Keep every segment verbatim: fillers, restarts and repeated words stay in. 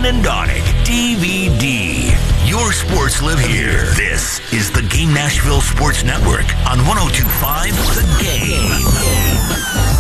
Vingan and Donick, D V D. Your sports live here. This is the Game Nashville Sports Network on one oh two point five The Game.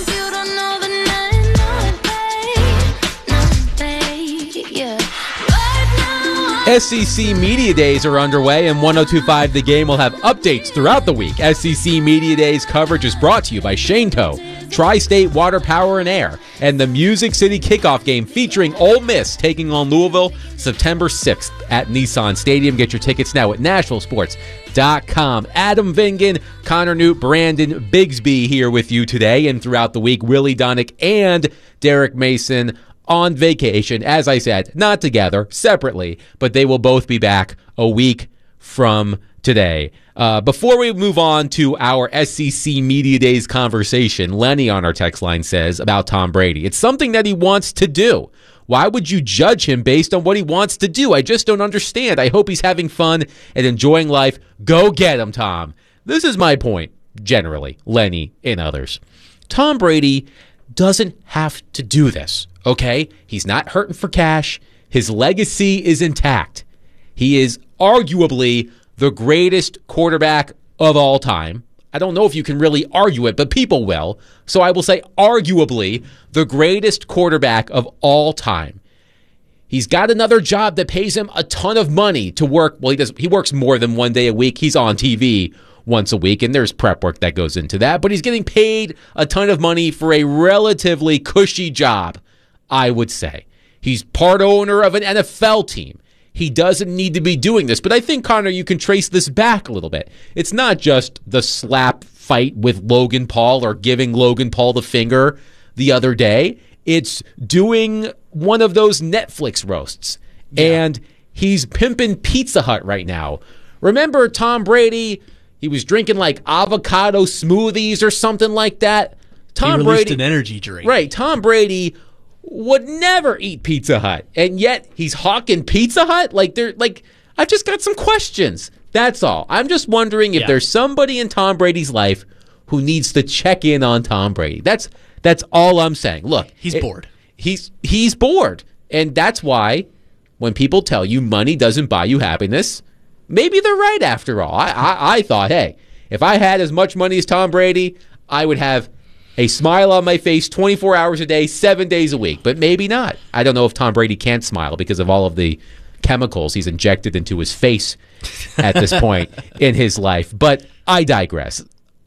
S E C Media Days are underway, and one oh two point five The Game will have updates throughout the week. S E C Media Days coverage is brought to you by Shaneco, Tri-State Water, Power, and Air, and the Music City Kickoff Game featuring Ole Miss taking on Louisville September sixth at Nissan Stadium. Get your tickets now at nashville sports dot com. Adam Vingan, Connor Newt, Brandon Bigsby here with you today and throughout the week. Willie Donick and Derek Mason on vacation, as I said, not together, separately, but they will both be back a week from today. Uh, before we move on to our S E C Media Days conversation, Lenny on our text line says about Tom Brady, it's something that he wants to do. Why would you judge him based on what he wants to do? I just don't understand. I hope he's having fun and enjoying life. Go get him, Tom. This is my point, generally, Lenny and others. Tom Brady doesn't have to do this. Okay, he's not hurting for cash. His legacy is intact. He is arguably the greatest quarterback of all time. I don't know if you can really argue it, but people will. So I will say arguably the greatest quarterback of all time. He's got another job that pays him a ton of money to work. Well, he does. He works more than one day a week. He's on T V once a week, and there's prep work that goes into that. But he's getting paid a ton of money for a relatively cushy job, I would say. He's part owner of an N F L team. He doesn't need to be doing this. But I think, Connor, you can trace this back a little bit. It's not just the slap fight with Logan Paul or giving Logan Paul the finger the other day. It's doing one of those Netflix roasts. Yeah. And he's pimping Pizza Hut right now. Remember Tom Brady? He was drinking like avocado smoothies or something like that. Tom he released Brady, an energy drink. Right. Tom Brady would never eat Pizza Hut, and yet he's hawking Pizza Hut. Like they're like, I've just got some questions. That's all. I'm just wondering if yeah. there's somebody in Tom Brady's life who needs to check in on Tom Brady. That's that's all I'm saying. Look, he's it, bored. He's he's bored, and that's why when people tell you money doesn't buy you happiness, maybe they're right after all. I I, I thought, hey, if I had as much money as Tom Brady, I would have a smile on my face twenty-four hours a day, seven days a week. But maybe not. I don't know if Tom Brady can't smile because of all of the chemicals he's injected into his face at this point in his life. But I digress.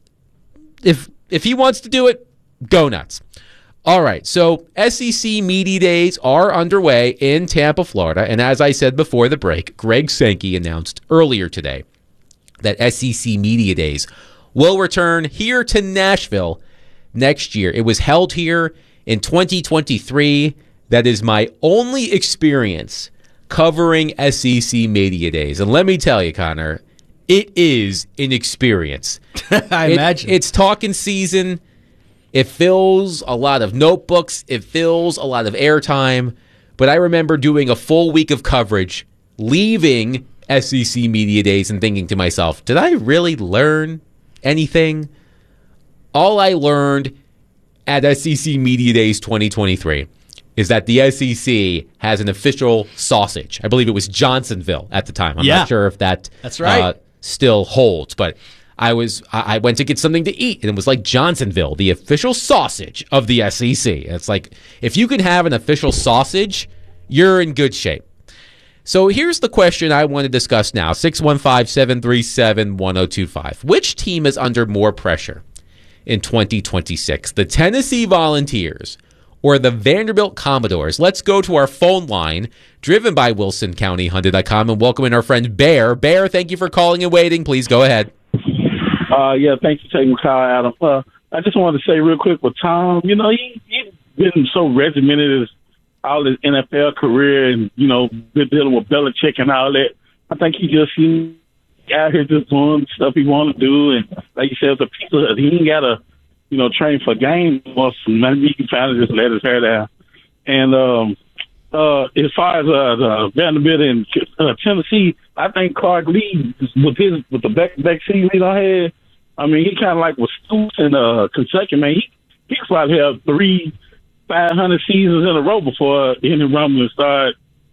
If if he wants to do it, go nuts. All right, so S E C Media Days are underway in Tampa, Florida. And as I said before the break, Greg Sankey announced earlier today that S E C Media Days will return here to Nashville next year. It was held here in twenty twenty-three. That is my only experience covering S E C Media Days. And let me tell you, Connor, it is an experience. I it, imagine. It's talking season. It fills a lot of notebooks. It fills a lot of airtime. But I remember doing a full week of coverage, leaving S E C Media Days and thinking to myself, did I really learn anything? All I learned at S E C Media Days twenty twenty-three is that the S E C has an official sausage. I believe it was Johnsonville at the time. I'm yeah. not sure if that That's right. uh, still holds, but I was I went to get something to eat, and it was like Johnsonville, the official sausage of the S E C. It's like, if you can have an official sausage, you're in good shape. So here's the question I want to discuss now, six one five, seven three seven, one oh two five. Which team is under more pressure in twenty twenty-six, the Tennessee Volunteers or the Vanderbilt Commodores? Let's go to our phone line, driven by Wilson County Hyundai dot com, and welcome in our friend Bear. Bear, thank you for calling and waiting. Please go ahead. Uh, yeah, thanks for taking the call, Adam. Uh, I just wanted to say real quick with Tom, you know, he, he's been so regimented his, all his N F L career and, you know, been dealing with Belichick and all that. I think he just, he out here just doing stuff he want to do. And like you said, the people, he ain't got to, you know, train for game muscle. Maybe he can finally just let his hair down. And um, uh, as far as uh, the Vanderbilt and uh, Tennessee, I think Clark Lee, with his with the back back season he done had, I mean, he kind of like was Stoops and uh, Kentucky, man. He he could probably have three, five hundred seasons in a row before any rumbling start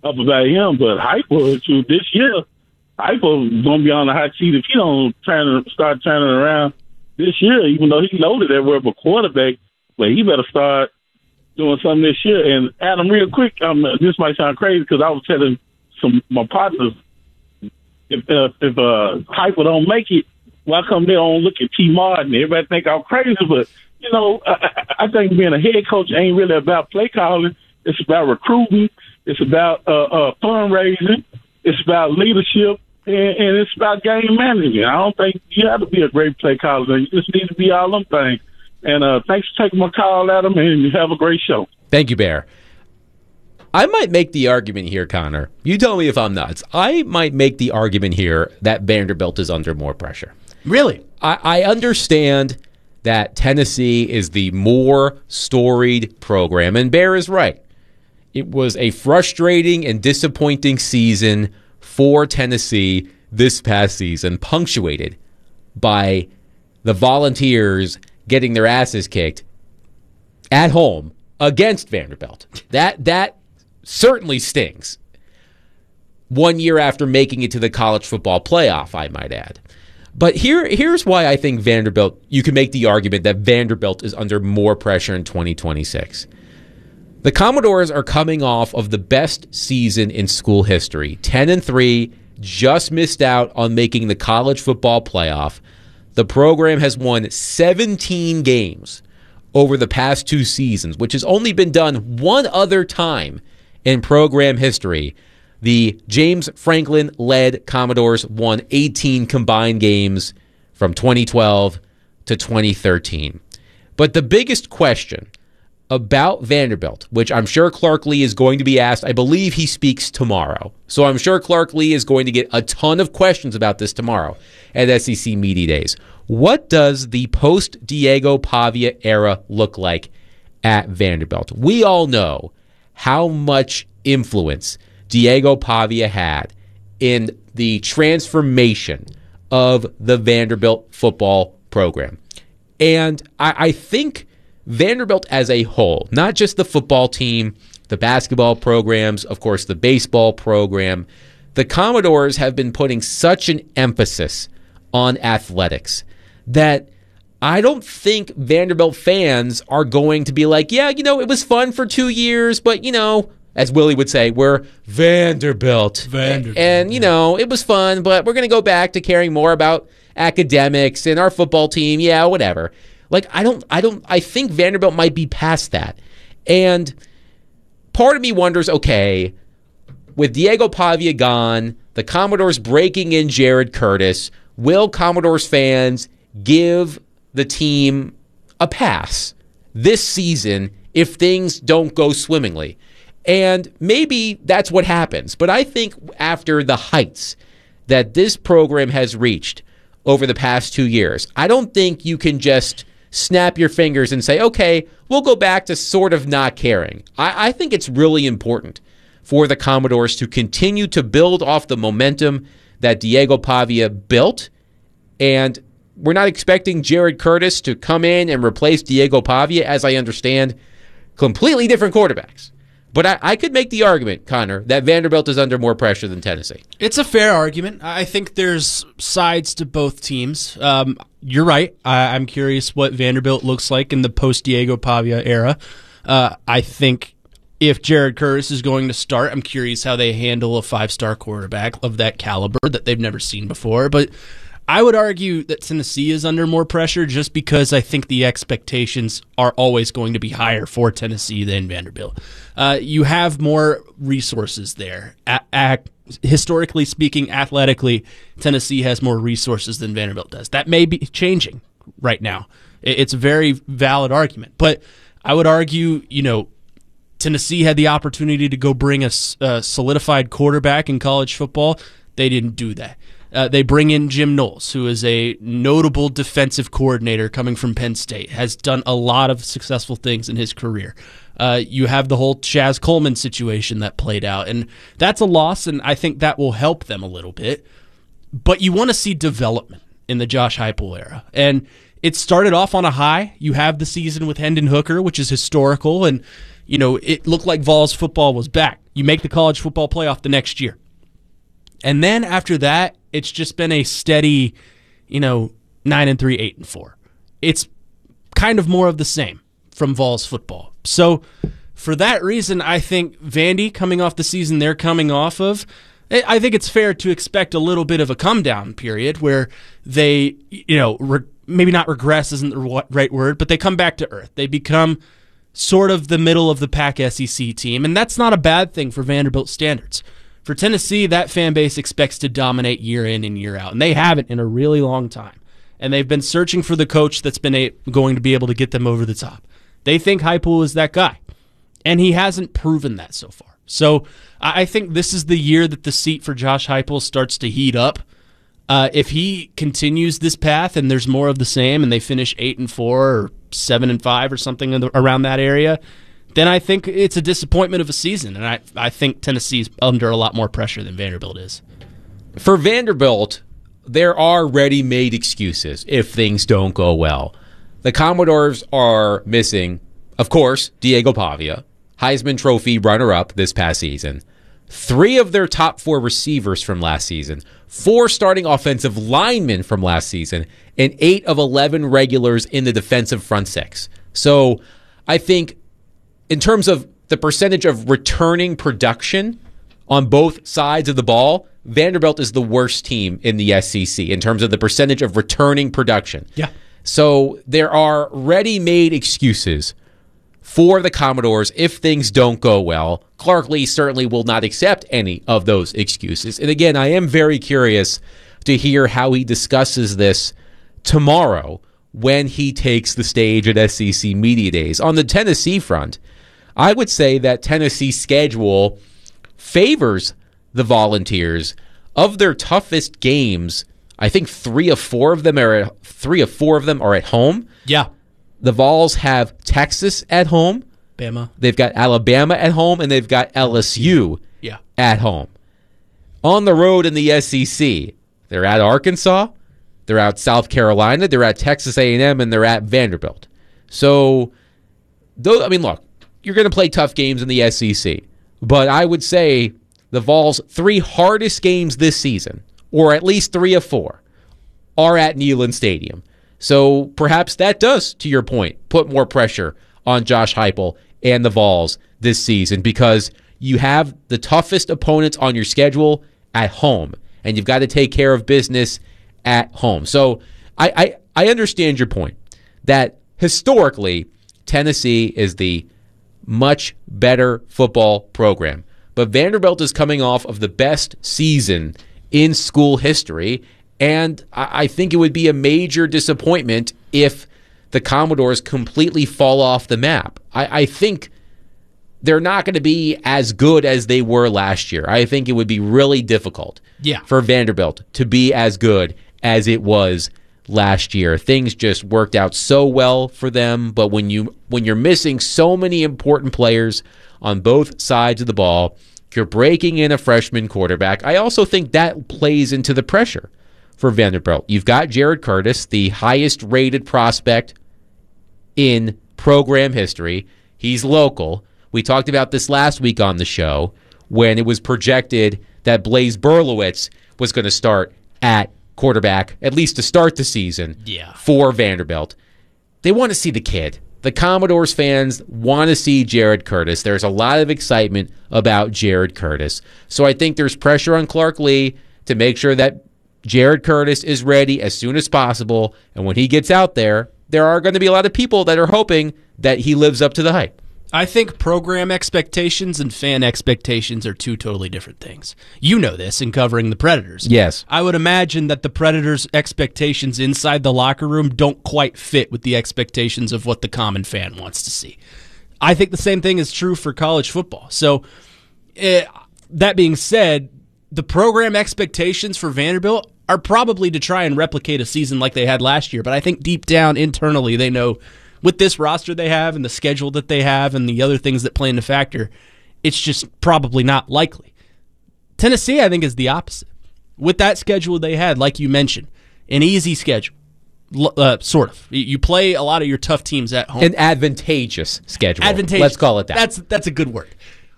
up about him, but Heupel, too, this year, Heupel is going to be on the hot seat if he don't turn, start turning around this year, even though he loaded everywhere but quarterback, but he better start doing something this year. And Adam, real quick, um, this might sound crazy because I was telling some my partners, if uh, if uh, Heupel don't make it, why come they don't look at T. Martin? Everybody think I'm crazy, but, you know, I, I think being a head coach ain't really about play calling. It's about recruiting. It's about uh, uh, fundraising. It's about leadership. And, and it's about game management. I don't think you have to be a great play caller. You just need to be all them things. And uh, thanks for taking my call, Adam, and you have a great show. Thank you, Bear. I might make the argument here, Connor. You tell me if I'm nuts. I might make the argument here that Vanderbilt is under more pressure. Really? I, I understand that Tennessee is the more storied program, and Bear is right. It was a frustrating and disappointing season for Tennessee this past season, punctuated by the Volunteers getting their asses kicked at home against Vanderbilt. That that certainly stings. One year after making it to the college football playoff, I might add. But here, here's why I think Vanderbilt, you can make the argument that Vanderbilt is under more pressure in twenty twenty-six. The Commodores are coming off of the best season in school history. ten and three, just missed out on making the college football playoff. The program has won seventeen games over the past two seasons, which has only been done one other time in program history. The James Franklin-led Commodores won eighteen combined games from twenty twelve to twenty thirteen. But the biggest question about Vanderbilt, which I'm sure Clark Lee is going to be asked, I believe he speaks tomorrow. So I'm sure Clark Lee is going to get a ton of questions about this tomorrow at S E C Media Days. What does the post-Diego Pavia era look like at Vanderbilt? We all know how much influence Diego Pavia had in the transformation of the Vanderbilt football program. And I, I think Vanderbilt as a whole, not just the football team, the basketball programs, of course, the baseball program, the Commodores have been putting such an emphasis on athletics that I don't think Vanderbilt fans are going to be like, yeah, you know, it was fun for two years, but, you know, as Willie would say, we're Vanderbilt. Vanderbilt. And, you know, it was fun, but we're going to go back to caring more about academics and our football team. Yeah, whatever. Like, I don't, I don't, I think Vanderbilt might be past that. And part of me wonders, okay, with Diego Pavia gone, the Commodores breaking in Jared Curtis, will Commodores fans give the team a pass this season if things don't go swimmingly? And maybe that's what happens. But I think after the heights that this program has reached over the past two years, I don't think you can just snap your fingers and say, okay, we'll go back to sort of not caring. I, I think it's really important for the Commodores to continue to build off the momentum that Diego Pavia built. And we're not expecting Jared Curtis to come in and replace Diego Pavia, as I understand, completely different quarterbacks. But I, I could make the argument, Connor, that Vanderbilt is under more pressure than Tennessee. It's a fair argument. I think there's sides to both teams. Um, you're right. I, I'm curious what Vanderbilt looks like in the post-Diego Pavia era. Uh, I think if Jared Curtis is going to start, I'm curious how they handle a five-star quarterback of that caliber that they've never seen before. But I would argue that Tennessee is under more pressure just because I think the expectations are always going to be higher for Tennessee than Vanderbilt. Uh, you have more resources there. A- a- historically speaking, athletically, Tennessee has more resources than Vanderbilt does. That may be changing right now. It's a very valid argument. But I would argue, you know, Tennessee had the opportunity to go bring a, a solidified quarterback in college football. They didn't do that. Uh, they bring in Jim Knowles, who is a notable defensive coordinator coming from Penn State, has done a lot of successful things in his career. Uh, you have the whole Chaz Coleman situation that played out, and that's a loss, and I think that will help them a little bit. But you want to see development in the Josh Heupel era, and it started off on a high. You have the season with Hendon Hooker, which is historical, and you know it looked like Vols football was back. You make the college football playoff the next year. And then after that, it's just been a steady, you know, nine and three, eight and four. It's kind of more of the same from Vols football. So for that reason, I think Vandy, coming off the season they're coming off of, I think it's fair to expect a little bit of a come down period where they, you know, re- maybe not regress isn't the right word, but they come back to earth. They become sort of the middle of the pack S E C team, and that's not a bad thing for Vanderbilt standards. For Tennessee, that fan base expects to dominate year in and year out, and they haven't in a really long time. And they've been searching for the coach that's been a- going to be able to get them over the top. They think Heupel is that guy, and he hasn't proven that so far. So I think this is the year that the seat for Josh Heupel starts to heat up. Uh, if he continues this path and there's more of the same, and they finish eight and four or seven and five or something in the, around that area, then I think it's a disappointment of a season, and I I think Tennessee's under a lot more pressure than Vanderbilt is. For Vanderbilt, there are ready-made excuses if things don't go well. The Commodores are missing, of course, Diego Pavia, Heisman Trophy runner-up this past season, three of their top four receivers from last season, four starting offensive linemen from last season, and eight of eleven regulars in the defensive front six. So I think in terms of the percentage of returning production on both sides of the ball, Vanderbilt is the worst team in the S E C in terms of the percentage of returning production. Yeah. So there are ready-made excuses for the Commodores if things don't go well. Clark Lea certainly will not accept any of those excuses. And again, I am very curious to hear how he discusses this tomorrow when he takes the stage at S E C Media Days. On the Tennessee front, I would say that Tennessee's schedule favors the Volunteers. Of their toughest games, I think three of four of them are at, three of four of them are at home. Yeah. The Vols have Texas at home. Bama. They've got Alabama at home, and they've got L S U yeah. at home. On the road in the S E C, they're at Arkansas, they're at South Carolina, they're at Texas A and M, and they're at Vanderbilt. So, those, I mean, look, you're going to play tough games in the S E C, but I would say the Vols' three hardest games this season, or at least three of four, are at Neyland Stadium. So perhaps that does, to your point, put more pressure on Josh Heupel and the Vols this season because you have the toughest opponents on your schedule at home, and you've got to take care of business at home. So I, I, I understand your point that historically Tennessee is the much better football program, but Vanderbilt is coming off of the best season in school history, and I think it would be a major disappointment if the Commodores completely fall off the map. I, I think they're not going to be as good as they were last year. I think it would be really difficult yeah. for Vanderbilt to be as good as it was last year. Things just worked out so well for them, but when you when you're missing so many important players on both sides of the ball, you're breaking in a freshman quarterback. I also think that plays into the pressure for Vanderbilt. You've got Jared Curtis, the highest rated prospect in program history. He's local. We talked about this last week on the show when it was projected that Blaise Berlowitz was going to start at quarterback, at least to start the season yeah. for Vanderbilt. They want to see the kid. The Commodores fans want to see Jared Curtis. There's a lot of excitement about Jared Curtis. So I think there's pressure on Clark Lea to make sure that Jared Curtis is ready as soon as possible. And when he gets out there, there are going to be a lot of people that are hoping that he lives up to the hype. I think program expectations and fan expectations are two totally different things. You know this in covering the Predators. Yes. I would imagine that the Predators' expectations inside the locker room don't quite fit with the expectations of what the common fan wants to see. I think the same thing is true for college football. So, uh, that being said, the program expectations for Vanderbilt are probably to try and replicate a season like they had last year, but I think deep down internally they know with this roster they have and the schedule that they have and the other things that play into factor, it's just probably not likely. Tennessee, I think, is the opposite. With that schedule they had, like you mentioned, an easy schedule, uh, sort of. You play a lot of your tough teams at home. An advantageous schedule. Advantageous. Let's call it that. That's, that's a good word.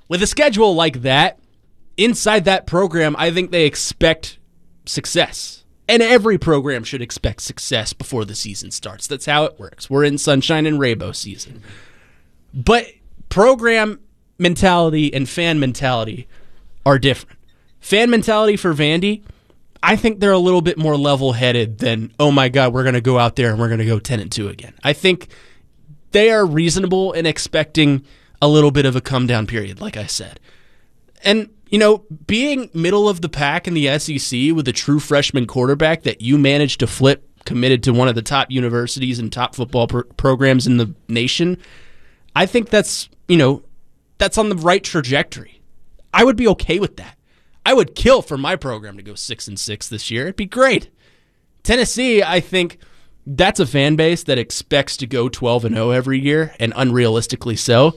With a schedule like that, inside that program, I think they expect success. And every program should expect success before the season starts. That's how it works. We're in sunshine and rainbow season. But program mentality and fan mentality are different. Fan mentality for Vandy, I think they're a little bit more level-headed than, oh my God, we're going to go out there and we're going to go ten and two again. I think they are reasonable in expecting a little bit of a come-down period, like I said. And, you know, being middle of the pack in the S E C with a true freshman quarterback that you managed to flip, committed to one of the top universities and top football pro- programs in the nation, I think that's, you know, that's on the right trajectory. I would be okay with that. I would kill for my program to go six and six this year. It'd be great. Tennessee, I think that's a fan base that expects to go twelve and oh every year, and unrealistically so.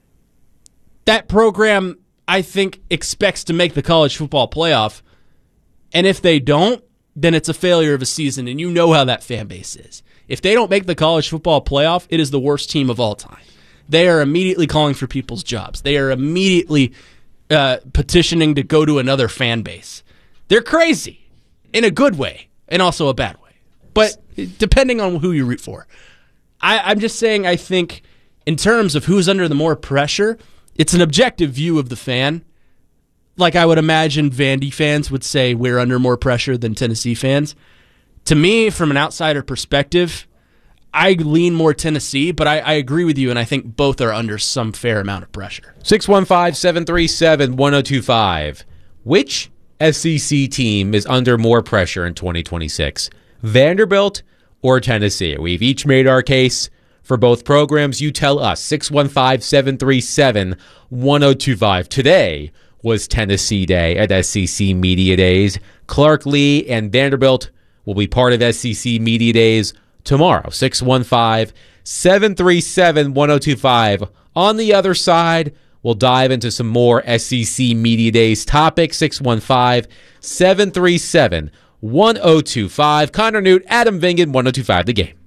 That program, I think, expects to make the college football playoff, and if they don't, then it's a failure of a season, and you know how that fan base is. If they don't make the college football playoff, it is the worst team of all time. They are immediately calling for people's jobs. They are immediately uh, petitioning to go to another fan base. They're crazy in a good way and also a bad way. But depending on who you root for. I, I'm just saying I think in terms of who's under the more pressure, it's an objective view of the fan. Like I would imagine Vandy fans would say we're under more pressure than Tennessee fans. To me, from an outsider perspective, I lean more Tennessee, but I, I agree with you, and I think both are under some fair amount of pressure. six one five, seven three seven, one oh two five. Which S E C team is under more pressure in twenty twenty-six? Vanderbilt or Tennessee? We've each made our case for both programs. You tell us. six one five, seven three seven, one oh two five. Today was Tennessee Day at S E C Media Days. Clark Lee and Vanderbilt will be part of S E C Media Days tomorrow. six one five, seven three seven, one oh two five. On the other side, we'll dive into some more S E C Media Days topics. six one five, seven three seven, one oh two five. Connor Newt, Adam Vingan, one oh two five The Game.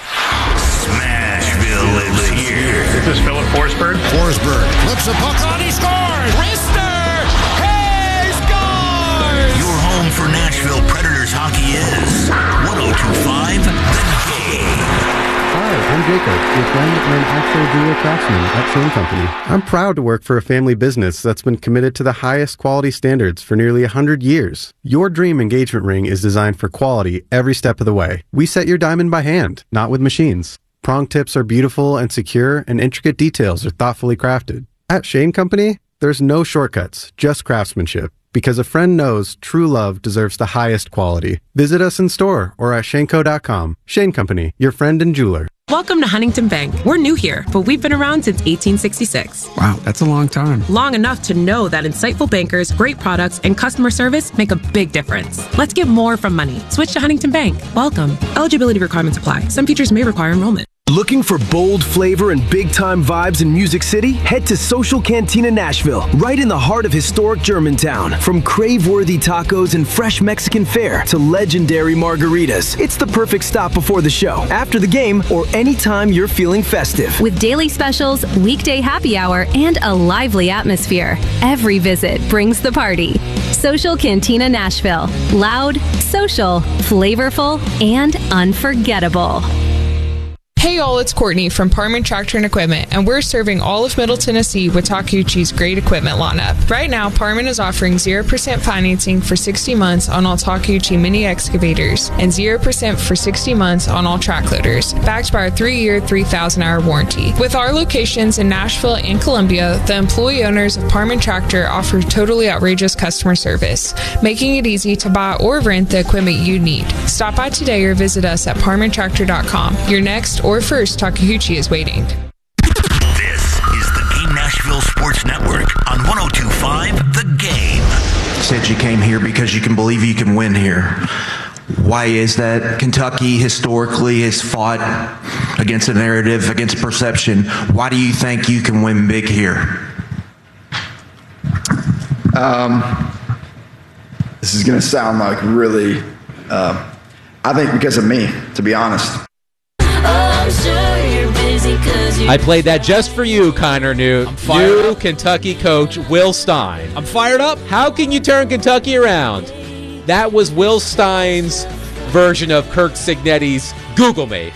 Smashville lives here. This is Philip Forsberg. Forsberg flips a puck on, he scores! Rister! He scores! Your home for Nashville Predators hockey is one oh two five The Game. Hi, I'm Jacob, your friend and actual dual craftsman at Shane Company. I'm proud to work for a family business that's been committed to the highest quality standards for nearly one hundred years. Your dream engagement ring is designed for quality every step of the way. We set your diamond by hand, not with machines. Prong tips are beautiful and secure, and intricate details are thoughtfully crafted. At Shane Company, there's no shortcuts, just craftsmanship. Because a friend knows true love deserves the highest quality. Visit us in store or at shane co dot com. Shane Company, your friend and jeweler. Welcome to Huntington Bank. We're new here, but we've been around since eighteen sixty-six. Wow, that's a long time. Long enough to know that insightful bankers, great products, and customer service make a big difference. Let's get more from money. Switch to Huntington Bank. Welcome. Eligibility requirements apply. Some features may require enrollment. Looking for bold flavor and big-time vibes in Music City? Head to Social Cantina Nashville, right in the heart of historic Germantown. From crave-worthy tacos and fresh Mexican fare to legendary margaritas, it's the perfect stop before the show, after the game, or anytime you're feeling festive. With daily specials, weekday happy hour, and a lively atmosphere, every visit brings the party. Social Cantina Nashville. Loud, social, flavorful, and unforgettable. Hey all, it's Courtney from Parman Tractor and Equipment, and we're serving all of Middle Tennessee with Takeuchi's great equipment lineup. Right now, Parman is offering zero percent financing for sixty months on all Takeuchi mini excavators and zero percent for sixty months on all track loaders, backed by our three-year, three thousand hour warranty. With our locations in Nashville and Columbia, the employee owners of Parman Tractor offer totally outrageous customer service, making it easy to buy or rent the equipment you need. Stop by today or visit us at parman tractor dot com. Your next or first Takeuchi is waiting. This is the Game Nashville Sports Network on one oh two five The Game. Said you came here because you can believe you can win here. Why is that? Kentucky historically has fought against a narrative, against perception. Why do you think you can win big here? Um, this is going to sound like really, uh, I think because of me, to be honest. I'm sure you're busy I played that just for you, Connor Newt. New up. Kentucky coach Will Stein. I'm fired up. How can you turn Kentucky around? That was Will Stein's version of Kirk Cignetti's Google Me.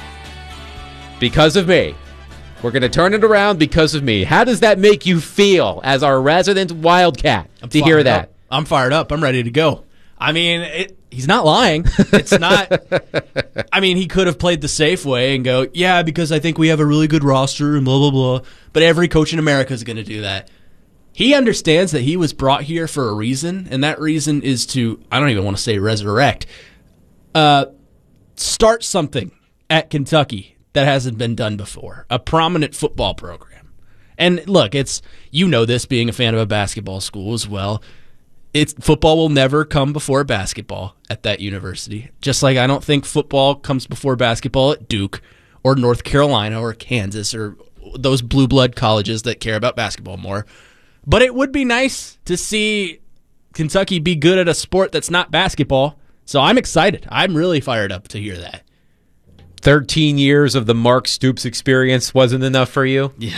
Because of me. We're going to turn it around because of me. How does that make you feel as our resident Wildcat I'm to hear that? Up. I'm fired up. I'm ready to go. I mean, it, he's not lying. It's not. I mean, he could have played the safe way and go, yeah, because I think we have a really good roster and blah, blah, blah. But every coach in America is going to do that. He understands that he was brought here for a reason, and that reason is to, I don't even want to say resurrect, uh, start something at Kentucky that hasn't been done before, a prominent football program. And look, it's, you know this being a fan of a basketball school as well. It's, football will never come before basketball at that university. Just like I don't think football comes before basketball at Duke or North Carolina or Kansas or those blue blood colleges that care about basketball more. But it would be nice to see Kentucky be good at a sport that's not basketball. So I'm excited. I'm really fired up to hear that. thirteen years of the Mark Stoops experience wasn't enough for you? Yeah.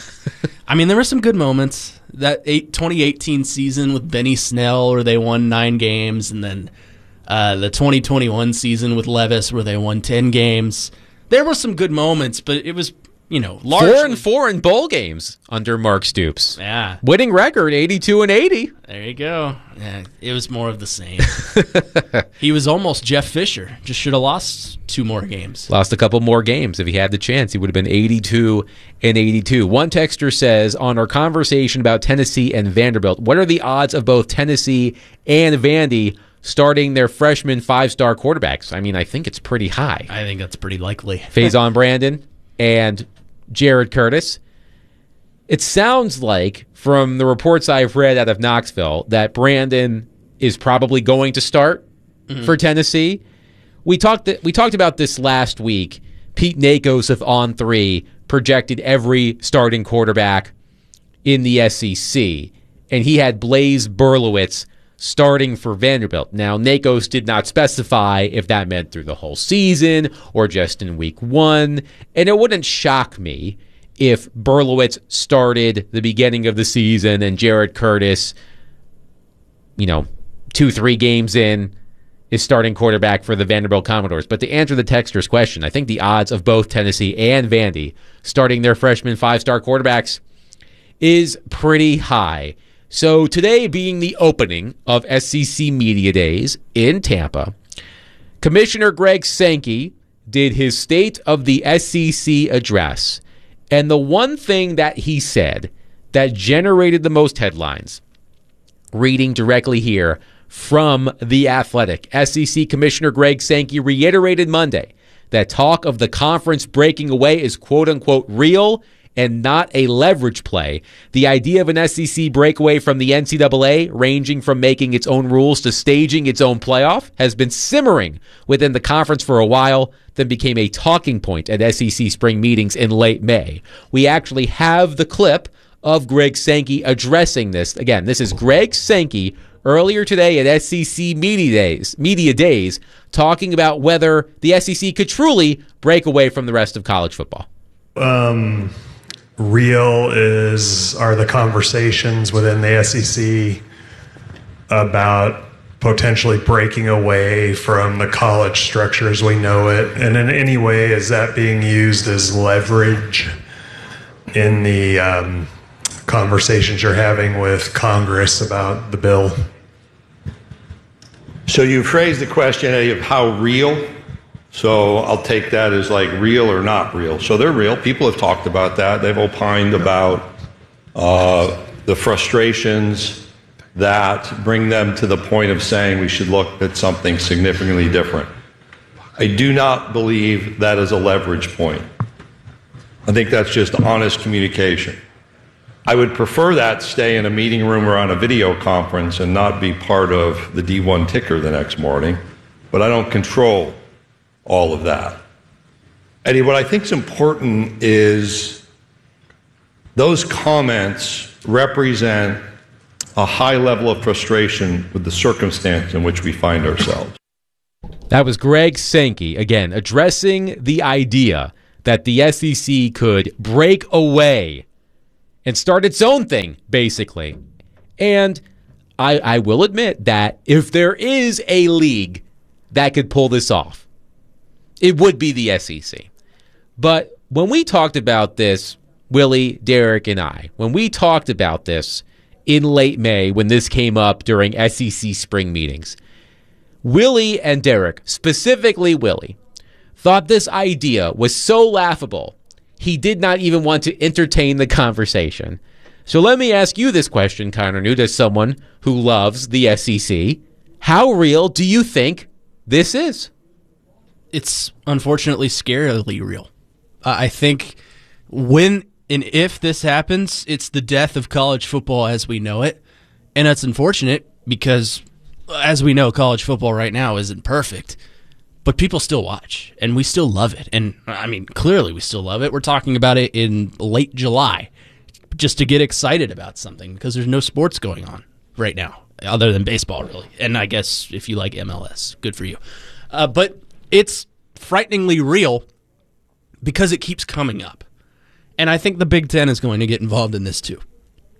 I mean, there were some good moments. That eight, twenty eighteen season with Benny Snell where they won nine games, and then uh, the twenty twenty-one season with Levis where they won ten games. There were some good moments, but it was, you know, largely... Four and four in bowl games under Mark Stoops. Yeah. Winning record, eighty-two and eighty. There you go. Yeah, it was more of the same. He was almost Jeff Fisher. Just should have lost two more games. Lost a couple more games. If he had the chance, he would have been eighty-two and eighty-two. One texter says, on our conversation about Tennessee and Vanderbilt, what are the odds of both Tennessee and Vandy starting their freshman five-star quarterbacks? I mean, I think it's pretty high. I think that's pretty likely. Faison Brandon and Jared Curtis. It sounds like, from the reports I've read out of Knoxville, that Brandon is probably going to start mm-hmm. for Tennessee. We talked th- we talked about this last week. Pete Nakos of On three projected every starting quarterback in the S E C, and he had Blaise Berlowitz starting for Vanderbilt. Now, Nakos did not specify if that meant through the whole season or just in week one, and it wouldn't shock me if Berlowitz started the beginning of the season and Jared Curtis, you know, two, three games in, is starting quarterback for the Vanderbilt Commodores. But to answer the texter's question, I think the odds of both Tennessee and Vandy starting their freshman five-star quarterbacks is pretty high. So today being the opening of S E C Media Days in Tampa, Commissioner Greg Sankey did his State of the S E C address. And the one thing that he said that generated the most headlines, reading directly here from The Athletic, S E C Commissioner Greg Sankey reiterated Monday that talk of the conference breaking away is quote-unquote real and not a leverage play. The idea of an S E C breakaway from the N C double A, ranging from making its own rules to staging its own playoff, has been simmering within the conference for a while, then became a talking point at S E C spring meetings in late May. We actually have the clip of Greg Sankey addressing this. Again, this is Greg Sankey earlier today at S E C Media Days, Media Days, talking about whether the S E C could truly break away from the rest of college football. Um... Real is are the conversations within the S E C about potentially breaking away from the college structure as we know it, and in any way is that being used as leverage in the um, conversations you're having with Congress about the bill? So you phrased the question of how real. So I'll take that as like real or not real. So they're real. People have talked about that. They've opined about uh, the frustrations that bring them to the point of saying we should look at something significantly different. I do not believe that is a leverage point. I think that's just honest communication. I would prefer that stay in a meeting room or on a video conference and not be part of the D one ticker the next morning, but I don't control all of that. Eddie, what I think is important is those comments represent a high level of frustration with the circumstance in which we find ourselves. That was Greg Sankey, again, addressing the idea that the S E C could break away and start its own thing, basically. And I, I will admit that if there is a league that could pull this off, it would be the S E C. But when we talked about this, Willie, Derek, and I, when we talked about this in late May when this came up during S E C spring meetings, Willie and Derek, specifically Willie, thought this idea was so laughable, he did not even want to entertain the conversation. So let me ask you this question, Connor Newt, as someone who loves the S E C. How real do you think this is? It's unfortunately scarily real. Uh, I think when and if this happens, it's the death of college football as we know it. And that's unfortunate because, as we know, college football right now isn't perfect. But people still watch, and we still love it. And, I mean, clearly we still love it. We're talking about it in late July just to get excited about something because there's no sports going on right now other than baseball, really. And I guess if you like M L S, good for you. Uh, but it's frighteningly real because it keeps coming up. And I think the Big Ten is going to get involved in this too.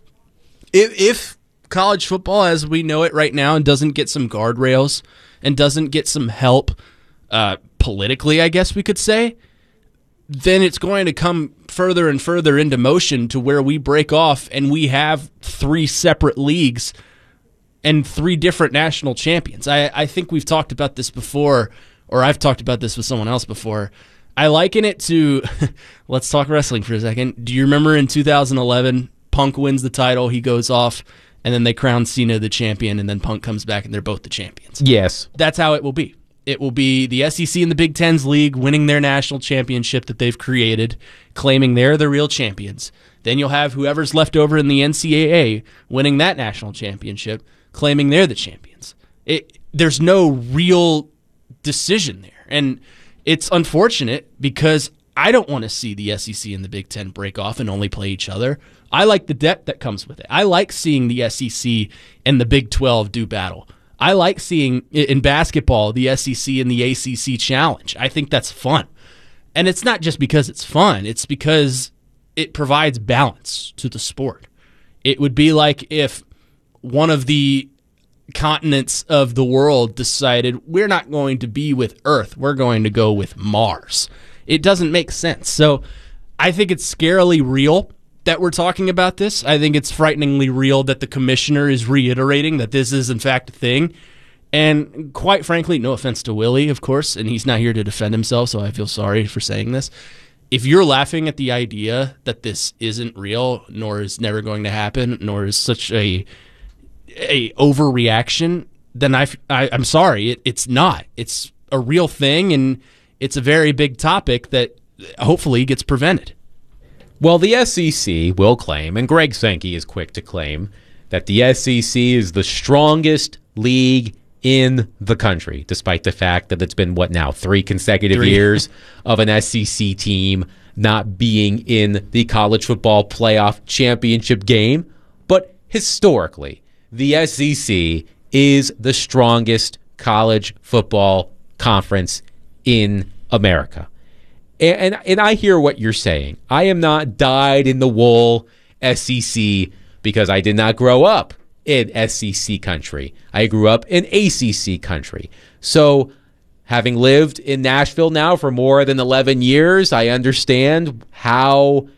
If, if college football as we know it right now and doesn't get some guardrails and doesn't get some help Uh, politically, I guess we could say, then it's going to come further and further into motion to where we break off and we have three separate leagues and three different national champions. I, I think we've talked about this before, or I've talked about this with someone else before. I liken it to, let's talk wrestling for a second. Do you remember in two thousand eleven, Punk wins the title, he goes off, and then they crown Cena the champion, and then Punk comes back and they're both the champions? Yes. That's how it will be. It will be the S E C and the Big Ten's league winning their national championship that they've created, claiming they're the real champions. Then you'll have whoever's left over in the N C double A winning that national championship, claiming they're the champions. It, there's no real decision there. And it's unfortunate because I don't want to see the S E C and the Big Ten break off and only play each other. I like the depth that comes with it. I like seeing the S E C and the Big twelve do battle. I like seeing in basketball the S E C and the A C C challenge. I think that's fun. And it's not just because it's fun. It's because it provides balance to the sport. It would be like if one of the continents of the world decided we're not going to be with Earth. We're going to go with Mars. It doesn't make sense. So I think it's scarily real that we're talking about this. I think it's frighteningly real that the commissioner is reiterating that this is in fact a thing. And quite frankly, no offense to Willie, of course, and he's not here to defend himself, so I feel sorry for saying this. If you're laughing at the idea that this isn't real, nor is never going to happen, nor is such a a overreaction, then I, I, I'm sorry, it, it's not. It's a real thing, and it's a very big topic that hopefully gets prevented. Well, the S E C will claim, and Greg Sankey is quick to claim, that the S E C is the strongest league in the country, despite the fact that it's been, what now, three consecutive Three. years of an S E C team not being in the college football playoff championship game. But historically, the S E C is the strongest college football conference in America. And, and and I hear what you're saying. I am not dyed-in-the-wool S E C because I did not grow up in S E C country. I grew up in A C C country. So having lived in Nashville now for more than eleven years, I understand how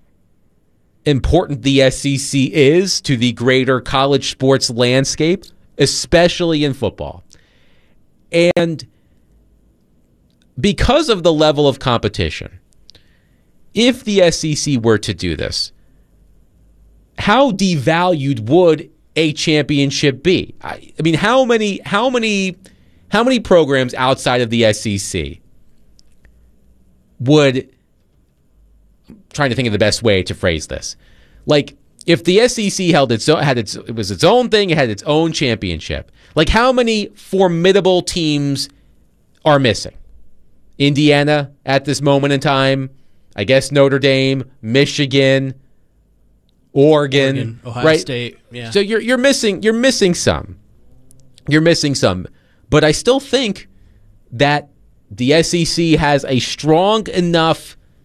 important the S E C is to the greater college sports landscape, especially in football. And because of the level of competition, if the S E C were to do this, how devalued would a championship be? I, I mean, how many, how many, how many programs outside of the S E C would? I'm trying to think of the best way to phrase this. Like, if the S E C held its own, had its, it was its own thing, it had its own championship. Like, how many formidable teams are missing? Indiana at this moment in time, I guess Notre Dame, Michigan, Oregon, Oregon Ohio right? State, yeah. So you're you're missing you're missing some. You're missing some. But I still think that the S E C has a strong enough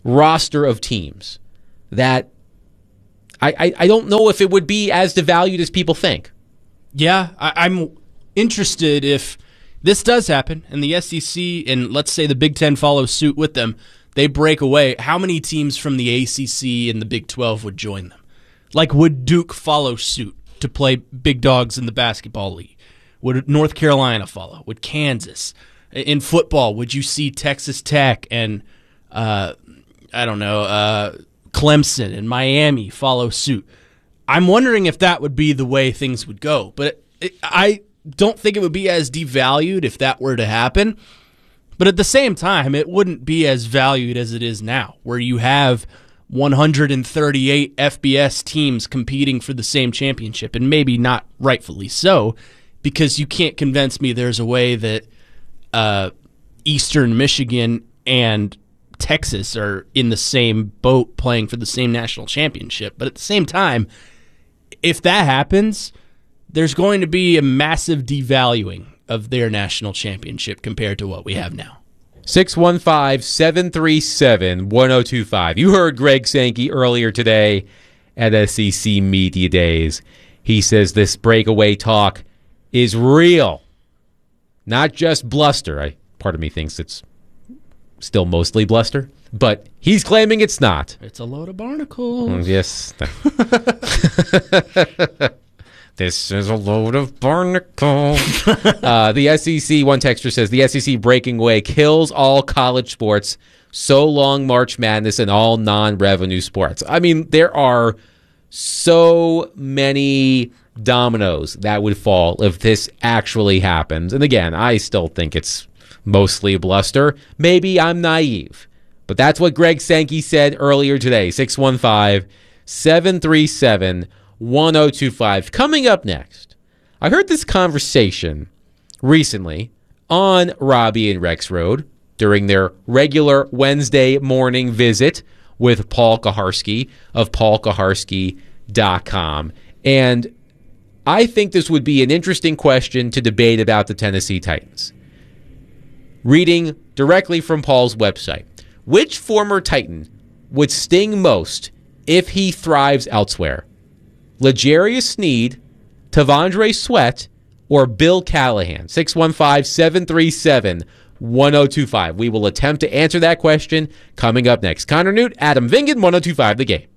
roster of teams that I, I, I don't know if it would be as devalued as people think. Yeah, I, I'm interested if this does happen and the S E C and let's say the Big Ten follows suit with them, they break away, how many teams from the A C C and the Big twelve would join them? Like, would Duke follow suit to play big dogs in the basketball league? Would North Carolina follow? Would Kansas? In football, would you see Texas Tech and, uh, I don't know, uh, Clemson and Miami follow suit? I'm wondering if that would be the way things would go. But it, I don't think it would be as devalued if that were to happen. But at the same time, it wouldn't be as valued as it is now, where you have one hundred thirty-eight F B S teams competing for the same championship, and maybe not rightfully so, because you can't convince me there's a way that uh, Eastern Michigan and Texas are in the same boat playing for the same national championship. But at the same time, if that happens, there's going to be a massive devaluing of their national championship compared to what we have now. six one five, seven three seven, one oh two five. You heard Greg Sankey earlier today at S E C Media Days. He says this breakaway talk is real, not just bluster. I, part of me thinks it's still mostly bluster, but he's claiming it's not. It's a load of barnacles. Yes. This is a load of barnacles. uh, the S E C, one texter says, the S E C breaking away kills all college sports. So long March Madness and all non-revenue sports. I mean, there are so many dominoes that would fall if this actually happens. And again, I still think it's mostly bluster. Maybe I'm naive. But that's what Greg Sankey said earlier today. six one five, seven three seven, one oh two five. Coming up next, I heard this conversation recently on Robbie and Rex Road during their regular Wednesday morning visit with Paul Kaharski of paul kaharski dot com. And I think this would be an interesting question to debate about the Tennessee Titans. Reading directly from Paul's website, which former Titan would sting most if he thrives elsewhere? L'Jarius Sneed, T'Vondre Sweat, or Bill Callahan? six one five, seven three seven, one oh two five. We will attempt to answer that question coming up next. Connor Newt, Adam Vingan, one oh two five The Game.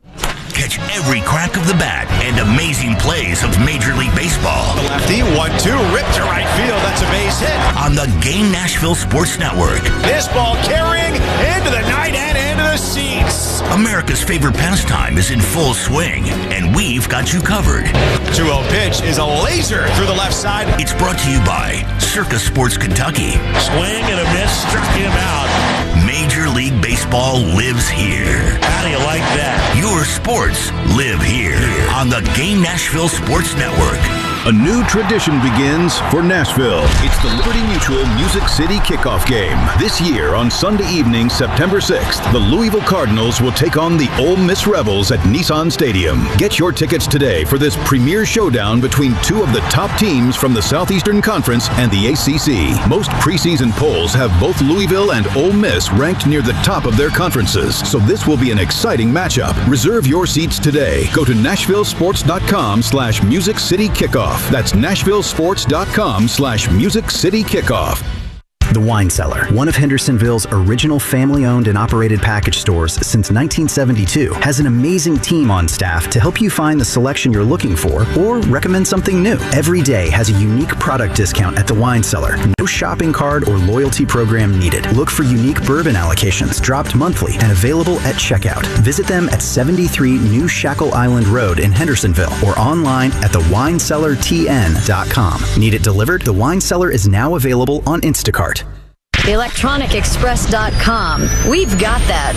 Catch every crack of the bat and amazing plays of Major League Baseball. The lefty, one two, ripped to right field. That's a base hit. On the Game Nashville Sports Network. This ball carrying into the night and into the seats. America's favorite pastime is in full swing, and we've got you covered. two oh pitch is a laser through the left side. It's brought to you by Circa Sports Kentucky. Swing and a miss, struck him out. Major League Baseball lives here. How do you like that? Your sports live here on the Game Nashville Sports Network. A new tradition begins for Nashville. It's the Liberty Mutual Music City Kickoff Game. This year on Sunday evening, September sixth, the Louisville Cardinals will take on the Ole Miss Rebels at Nissan Stadium. Get your tickets today for this premier showdown between two of the top teams from the Southeastern Conference and the A C C. Most preseason polls have both Louisville and Ole Miss ranked near the top of their conferences, so this will be an exciting matchup. Reserve your seats today. Go to nashvillesports.com slash Music City Kickoff. That's nashvillesports.com slash Music City Kickoff. The Wine Cellar, one of Hendersonville's original family-owned and operated package stores since nineteen seventy-two, has an amazing team on staff to help you find the selection you're looking for or recommend something new. Every day has a unique product discount at The Wine Cellar. No shopping card or loyalty program needed. Look for unique bourbon allocations dropped monthly and available at checkout. Visit them at seventy-three New Shackle Island Road in Hendersonville or online at the wine cellar t n dot com. Need it delivered? The Wine Cellar is now available on Instacart. electronic express dot com. We've got that.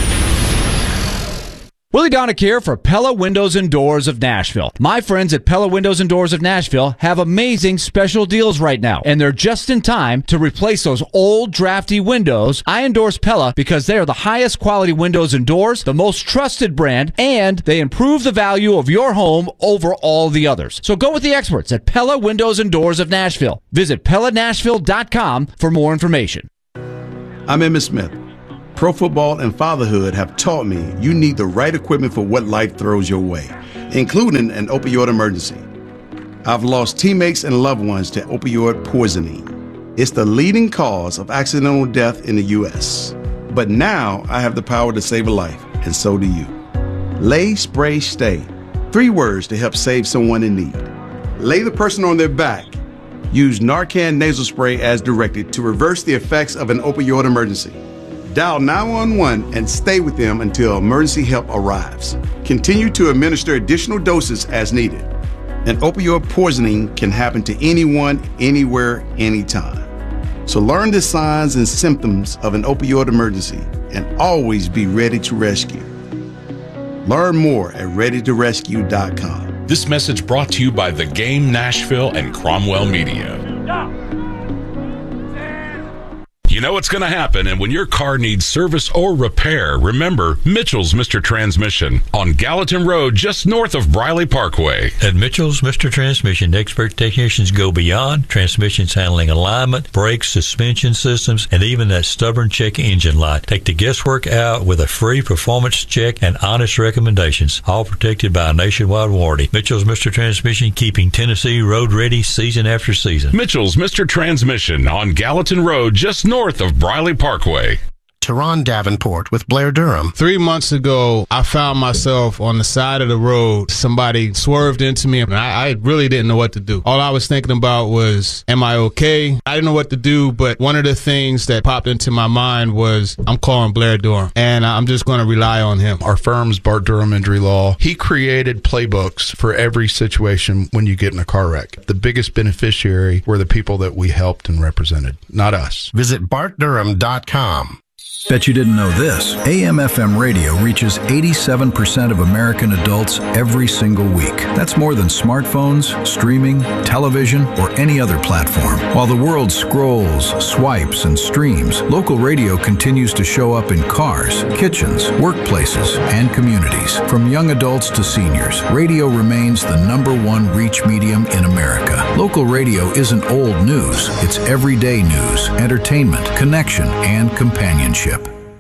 Willie Donick here for Pella Windows and Doors of Nashville. My friends at Pella Windows and Doors of Nashville have amazing special deals right now, and they're just in time to replace those old drafty windows. I endorse Pella because they are the highest quality windows and doors, the most trusted brand, and they improve the value of your home over all the others. So go with the experts at Pella Windows and Doors of Nashville. Visit Pella Nashville dot com for more information. I'm Emmitt Smith, Pro football and fatherhood have taught me you need the right equipment for what life throws your way, including an opioid emergency. I've lost teammates and loved ones to opioid poisoning. It's the leading cause of accidental death in the U S. But now I have the power to save a life, and so do you. Lay, spray, stay. Three words to help save someone in need. Lay the person on their back. Use Narcan nasal spray as directed to reverse the effects of an opioid emergency. Dial nine one one and stay with them until emergency help arrives. Continue to administer additional doses as needed. An opioid poisoning can happen to anyone, anywhere, anytime. So learn the signs and symptoms of an opioid emergency and always be ready to rescue. Learn more at ready to rescue dot com. This message brought to you by The Game Nashville and Cromwell Media. You know what's going to happen, and when your car needs service or repair, remember Mitchell's Mister Transmission on Gallatin Road, just north of Briley Parkway. At Mitchell's Mister Transmission, expert technicians go beyond transmissions handling alignment, brakes, suspension systems, and even that stubborn check engine light. Take the guesswork out with a free performance check and honest recommendations, all protected by a nationwide warranty. Mitchell's Mister Transmission, keeping Tennessee road ready season after season. Mitchell's Mister Transmission on Gallatin Road, just north of Briley Parkway. Teron Davenport with Blair Durham. Three months ago, I found myself on the side of the road. Somebody swerved into me, and I, I really didn't know what to do. All I was thinking about was, am I okay? I didn't know what to do, but one of the things that popped into my mind was, I'm calling Blair Durham, and I'm just going to rely on him. Our firm's Bart Durham Injury Law. He created playbooks for every situation when you get in a car wreck. The biggest beneficiary were the people that we helped and represented, not us. Visit bart durham dot com. Bet you didn't know this. A M F M radio reaches eighty-seven percent of American adults every single week. That's more than smartphones, streaming, television, or any other platform. While the world scrolls, swipes, and streams, local radio continues to show up in cars, kitchens, workplaces, and communities. From young adults to seniors, radio remains the number one reach medium in America. Local radio isn't old news. It's everyday news, entertainment, connection, and companionship.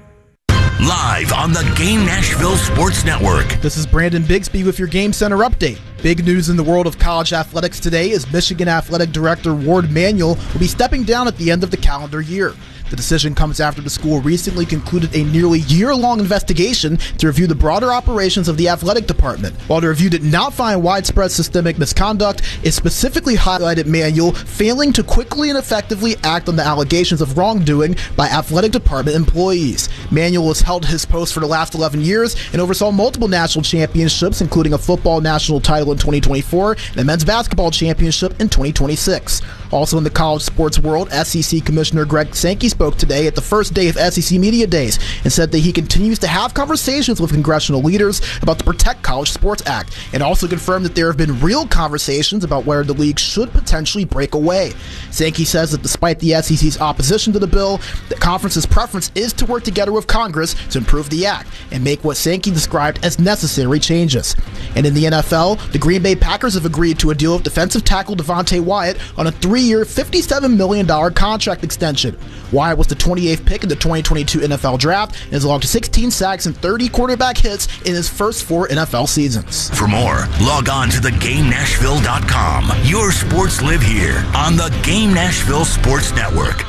Live on the Game Nashville Sports Network. This is Brandon Bigsby with your Game Center update. Big news in the world of college athletics today is Michigan Athletic Director Ward Manuel will be stepping down at the end of the calendar year. The decision comes after the school recently concluded a nearly year-long investigation to review the broader operations of the athletic department. While the review did not find widespread systemic misconduct, it specifically highlighted Manuel failing to quickly and effectively act on the allegations of wrongdoing by athletic department employees. Manuel has held his post for the last eleven years and oversaw multiple national championships, including a football national title in twenty twenty-four and a men's basketball championship in twenty twenty-six. Also in the college sports world, S E C Commissioner Greg Sankey spoke today at the first day of S E C Media Days and said that he continues to have conversations with congressional leaders about the Protect College Sports Act, and also confirmed that there have been real conversations about where the league should potentially break away. Sankey says that despite the S E C's opposition to the bill, the conference's preference is to work together with Congress to improve the act and make what Sankey described as necessary changes. And in the N F L, the Green Bay Packers have agreed to a deal with defensive tackle Devontae Wyatt on a three-year, fifty-seven million dollars contract extension. Wyatt was the twenty-eighth pick in the twenty twenty-two N F L Draft and has logged sixteen sacks and thirty quarterback hits in his first four N F L seasons. For more, log on to the game nashville dot com. Your sports live here on the Game Nashville Sports Network.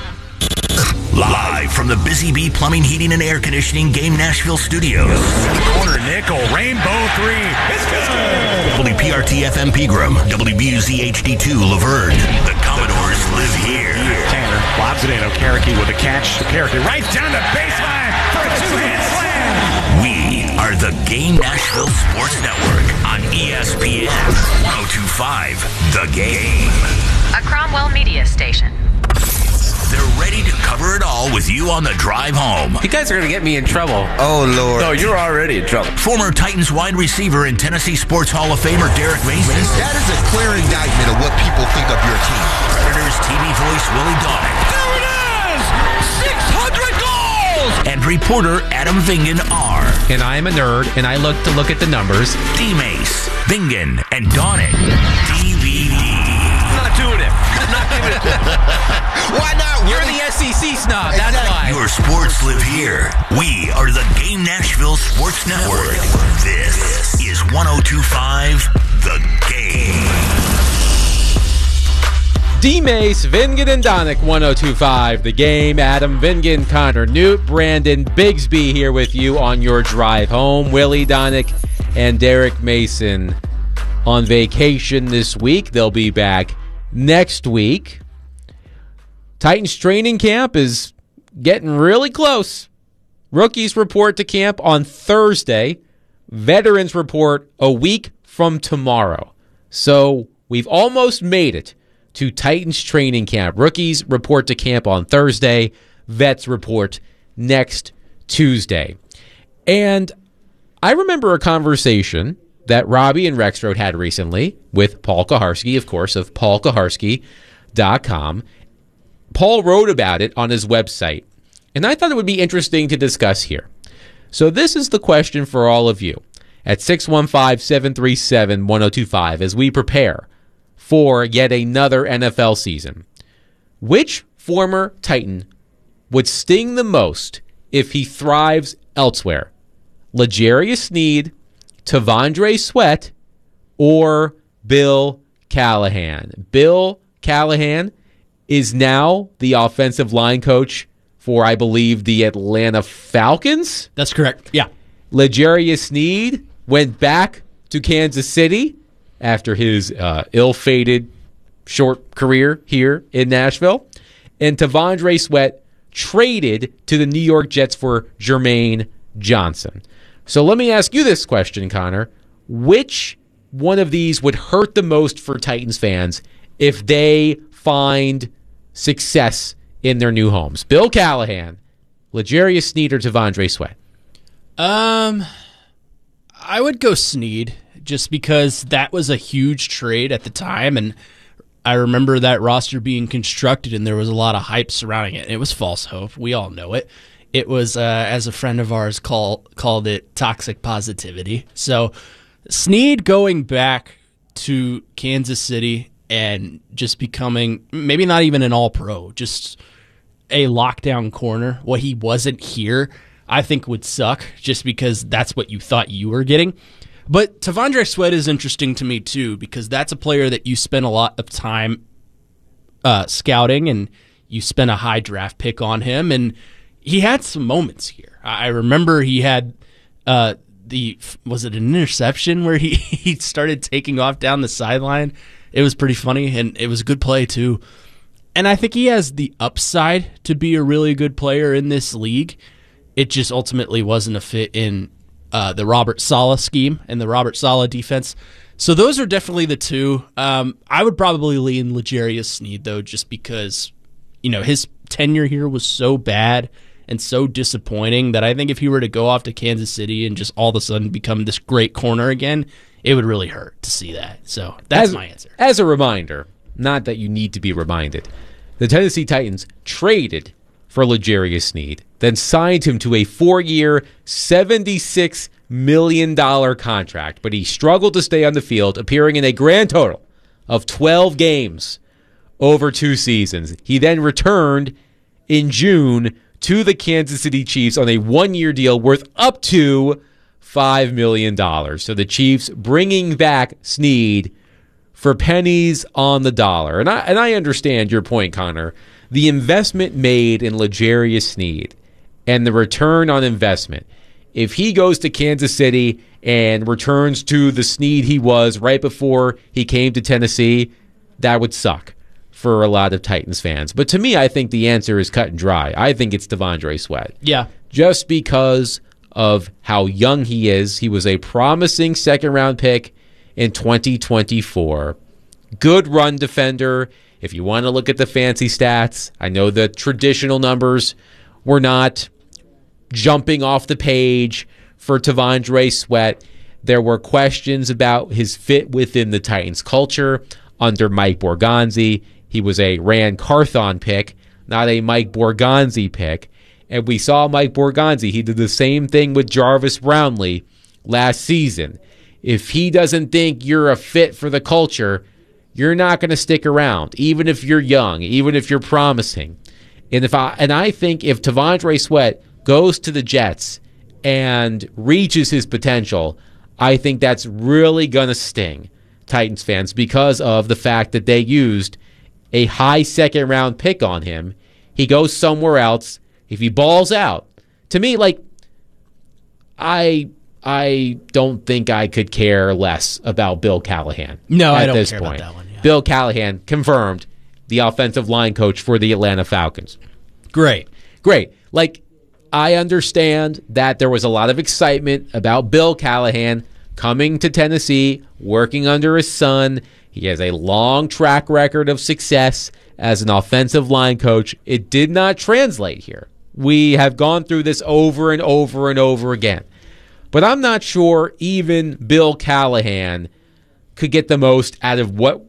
Live from the Busy Bee Plumbing, Heating, and Air Conditioning Game Nashville Studios. Corner nickel, rainbow three. It's good. W P R T F M Pegram, W B U Z H D two Laverne. The Commodores live here. Tanner lobs it in. Okereke with a catch. Okereke right down the baseline for a two-hand slam. We are the Game Nashville Sports Network on E S P N one oh two point five The Game. A Cromwell Media Station. They're ready to cover it all with you on the drive home. You guys are going to get me in trouble. Oh, Lord. No, you're already in trouble. Former Titans wide receiver and Tennessee Sports Hall of Famer Derek Mason. That is a clear indictment of what people think of your team. Predators T V voice Willie Donick. There it is! six hundred goals! And reporter Adam Vingan R. And I am a nerd, and I look to look at the numbers. D-Mace, Vingan, and Donick. D V D. I'm not doing it. I'm not doing Why not? You're the S E C snob. That's why. Your sports live here. We are the Game Nashville Sports Network. This is one oh two point five The Game. D-Mace, Vingan, and Donick, one oh two point five The Game. Adam Vingan, Connor Newt, Brandon Bigsby here with you on your drive home. Willie Donick and Derek Mason on vacation this week. They'll be back next week. Titans training camp is getting really close. Rookies report to camp on Thursday. Veterans report a week from tomorrow. So we've almost made it to Titans training camp. Rookies report to camp on Thursday. Vets report next Tuesday. And I remember a conversation that Robbie and Rexroad had recently with Paul Kuharsky, of course, of paul kuharsky dot com. Paul wrote about it on his website, and I thought it would be interesting to discuss here. So this is the question for all of you at six one five, seven three seven, one oh two five as we prepare for yet another N F L season. Which former Titan would sting the most if he thrives elsewhere? L'Jarius Sneed, T'Vondre Sweat, or Bill Callahan? Bill Callahan is now the offensive line coach for, I believe, the Atlanta Falcons. That's correct. Yeah. L'Jarius Sneed went back to Kansas City after his uh, ill-fated short career here in Nashville. And T'Vondre Sweat traded to the New York Jets for Jermaine Johnson. So let me ask you this question, Connor. Which one of these would hurt the most for Titans fans if they find success in their new homes? Bill Callahan, L'Jarius Sneed, or T'Vondre Sweat? Um, I would go Sneed just because that was a huge trade at the time, and I remember that roster being constructed, and there was a lot of hype surrounding it. It was false hope. We all know it. It was, uh, as a friend of ours call, called it, toxic positivity. So Sneed going back to Kansas City and just becoming maybe not even an all-pro, just a lockdown corner, what he wasn't here, I think would suck just because that's what you thought you were getting. But T'Vondre Sweat is interesting to me too because that's a player that you spend a lot of time uh, scouting, and you spent a high draft pick on him, and he had some moments here. I remember he had uh, the, was it an interception where he, he started taking off down the sideline? It was pretty funny, and it was a good play too. And I think he has the upside to be a really good player in this league. It just ultimately wasn't a fit in uh, the Robert Saleh scheme and the Robert Saleh defense. So those are definitely the two. Um, I would probably lean L'Jarius Sneed, though, just because you know his tenure here was so bad and so disappointing that I think if he were to go off to Kansas City and just all of a sudden become this great corner again, it would really hurt to see that. So that's as, my answer. As a reminder, not that you need to be reminded, the Tennessee Titans traded for L'Jarius Sneed, then signed him to a four-year, seventy-six million dollars contract, but he struggled to stay on the field, appearing in a grand total of twelve games over two seasons. He then returned in June to the Kansas City Chiefs on a one-year deal worth up to five million dollars. So the Chiefs bringing back Sneed for pennies on the dollar. And I and I understand your point, Connor. The investment made in L'Jarius Sneed and the return on investment, if he goes to Kansas City and returns to the Sneed he was right before he came to Tennessee, that would suck for a lot of Titans fans. But to me, I think the answer is cut and dry. I think it's T'Vondre Sweat. Yeah. Just because of how young he is. He was a promising second-round pick in twenty twenty-four. Good run defender. If you want to look at the fancy stats, I know the traditional numbers were not jumping off the page for T'Vondre Sweat. There were questions about his fit within the Titans culture under Mike Borgonzi. He was a Ran Carthon pick, not a Mike Borgonzi pick. And we saw Mike Borgonzi. He did the same thing with Jarvis Brownlee last season. If he doesn't think you're a fit for the culture, you're not going to stick around, even if you're young, even if you're promising. And if I and I think if T'Vondre Sweat goes to the Jets and reaches his potential, I think that's really going to sting Titans fans because of the fact that they used a high second round pick on him. He goes somewhere else. If he balls out, to me, like, I I don't think I could care less about Bill Callahan. No, at I don't this care point. about that one. Yeah. Bill Callahan confirmed the offensive line coach for the Atlanta Falcons. Great. Great. Like, I understand that there was a lot of excitement about Bill Callahan coming to Tennessee, working under his son. He has a long track record of success as an offensive line coach. It did not translate here. We have gone through this over and over and over again. But I'm not sure even Bill Callahan could get the most out of what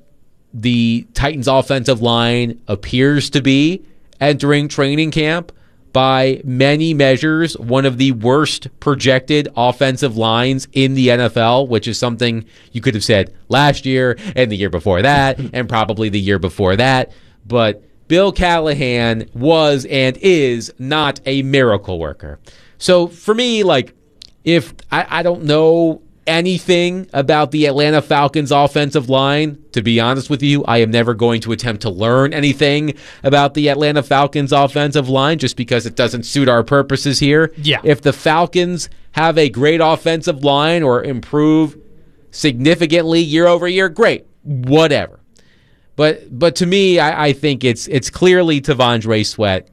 the Titans offensive line appears to be entering training camp. By many measures, one of the worst projected offensive lines in the N F L, which is something you could have said last year and the year before that and probably the year before that. But Bill Callahan was and is not a miracle worker. So for me, like, if I, I don't know anything about the Atlanta Falcons offensive line, to be honest with you, I am never going to attempt to learn anything about the Atlanta Falcons offensive line just because it doesn't suit our purposes here. Yeah. If the Falcons have a great offensive line or improve significantly year over year, great, whatever. But but to me, I, I think it's it's clearly T'Vondre Sweat.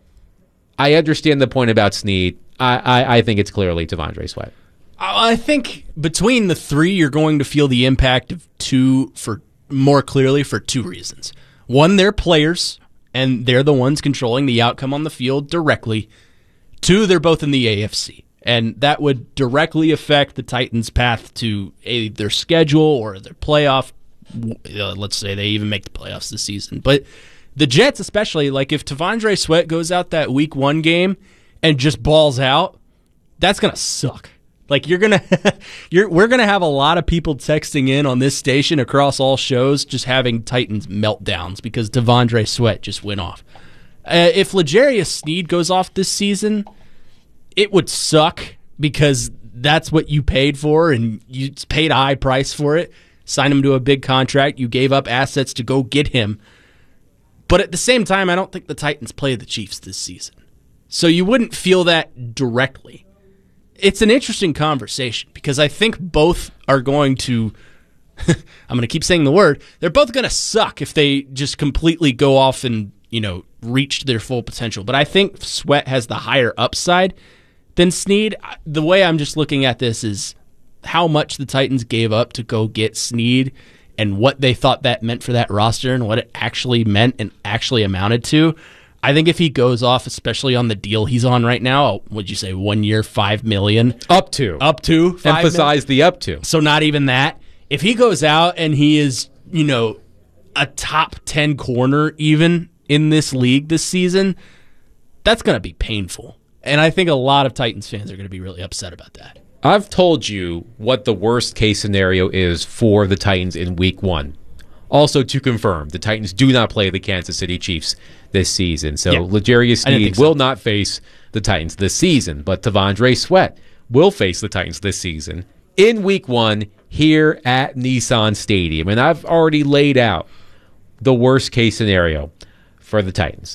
I understand the point about Snead. I, I, I think it's clearly T'Vondre Sweat. I think between the three, you're going to feel the impact of two for more clearly for two reasons. One, they're players, and they're the ones controlling the outcome on the field directly. Two, they're both in the A F C, and that would directly affect the Titans' path to a, their schedule or their playoff. Uh, let's say they even make the playoffs this season. But the Jets especially, like if T'Vondre Sweat goes out that week one game and just balls out, that's going to suck. Like you're gonna, you're we're gonna have a lot of people texting in on this station across all shows, just having Titans meltdowns because T'Vondre Sweat just went off. Uh, if L'Jarius Sneed goes off this season, it would suck because that's what you paid for, and you paid a high price for it. Signed him to a big contract. You gave up assets to go get him. But at the same time, I don't think the Titans play the Chiefs this season, so you wouldn't feel that directly. It's an interesting conversation because I think both are going to, I'm going to keep saying the word, they're both going to suck if they just completely go off and, you know, reach their full potential. But I think Sweat has the higher upside than Snead. The way I'm just looking at this is how much the Titans gave up to go get Snead and what they thought that meant for that roster and what it actually meant and actually amounted to. I think if he goes off, especially on the deal he's on right now, would you say one year, five million? Up to. Up to. five Emphasize million? the up to. So not even that. If he goes out and he is, you know, a top ten corner even in this league this season, that's going to be painful. And I think a lot of Titans fans are going to be really upset about that. I've told you what the worst case scenario is for the Titans in week one. Also, to confirm, the Titans do not play the Kansas City Chiefs this season. So, yeah. L'Jarius Sneed so. will not face the Titans this season, but T'Vondre Sweat will face the Titans this season in week one here at Nissan Stadium. And I've already laid out the worst case scenario for the Titans.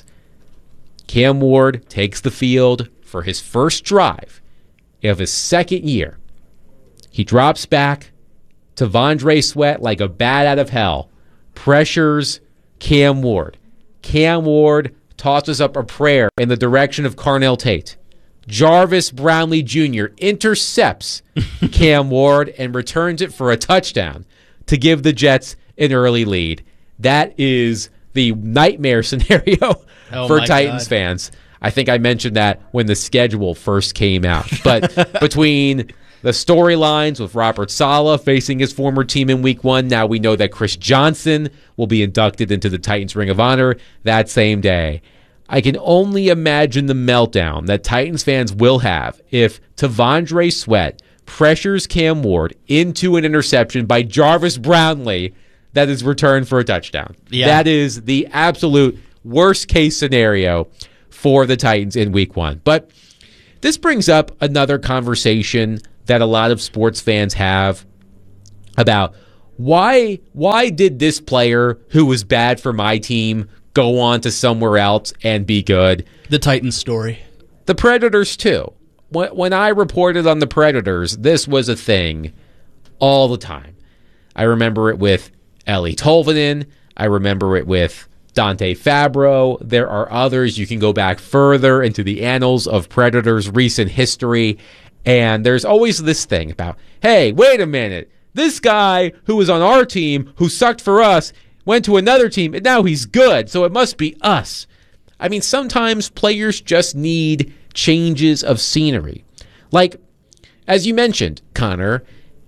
Cam Ward takes the field for his first drive of his second year. He drops back. T'Vondre Sweat, like a bat out of hell, pressures Cam Ward. Cam Ward tosses up a prayer in the direction of Carnell Tate. Jarvis Brownlee Junior intercepts Cam Ward and returns it for a touchdown to give the Jets an early lead. That is the nightmare scenario oh for Titans God. fans. I think I mentioned that when the schedule first came out. But between the storylines with Robert Saleh facing his former team in week one, now we know that Chris Johnson will be inducted into the Titans Ring of Honor that same day. I can only imagine the meltdown that Titans fans will have if T'Vondre Sweat pressures Cam Ward into an interception by Jarvis Brownlee that is returned for a touchdown. Yeah. That is the absolute worst case scenario for the Titans in week one. But this brings up another conversation that a lot of sports fans have about why why did this player who was bad for my team go on to somewhere else and be good? The Titans story. The Predators, too. When, when I reported on the Predators, this was a thing all the time. I remember it with Ellie Tolvanen. I remember it with Dante Fabro. There are others. You can go back further into the annals of Predators' recent history, and there's always this thing about, hey, wait a minute. This guy who was on our team, who sucked for us, went to another team, and now he's good, so it must be us. I mean, sometimes players just need changes of scenery. Like, as you mentioned, Connor,